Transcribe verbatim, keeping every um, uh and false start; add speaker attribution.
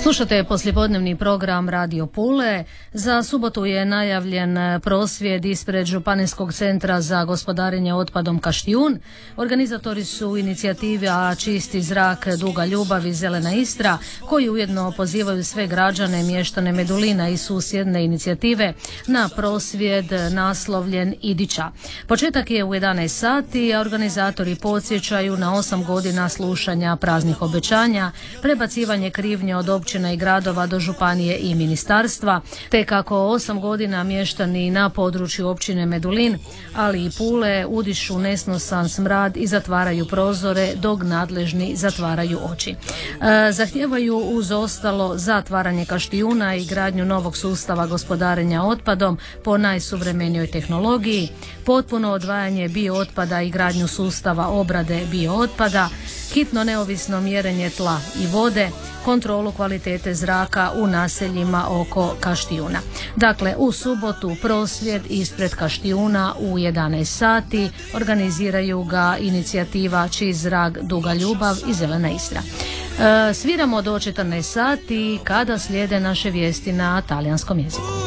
Speaker 1: Slušate poslijepodnevni program Radio Pule. Za subotu je najavljen prosvjed ispred Županijskog centra za gospodarenje otpadom Kaštijun. Organizatori su inicijativa Čisti zrak, duga ljubav i zelena Istra, koji ujedno pozivaju sve građane, mještane Medulina i susjedne inicijative na prosvjed naslovljen Idića. Početak je u jedanaest sati, a organizatori podsjećaju na osam godina slušanja praznih obećanja, prebacivanje krivnje od općina i gradova do županije i ministarstva, te kako osam godina mještani na području općine Medulin, ali i Pule, udišu nesnosan smrad i zatvaraju prozore dok nadležni zatvaraju oči. E, zahtijevaju uz ostalo zatvaranje Kaštijuna i gradnju novog sustava gospodarenja otpadom po najsuvremenijoj tehnologiji, potpuno odvajanje biootpada i gradnju sustava obrade biootpada, hitno neovisno mjerenje tla i vode, kontrolu kvalitete zraka u naseljima oko Kaštijuna. Dakle, u subotu prosvjed ispred Kaštijuna u jedanaest sati, organiziraju ga inicijativa Čist zrak, duga ljubav i zelena Istra. E, sviramo do četrnaest sati kada slijede naše vijesti na talijanskom jeziku.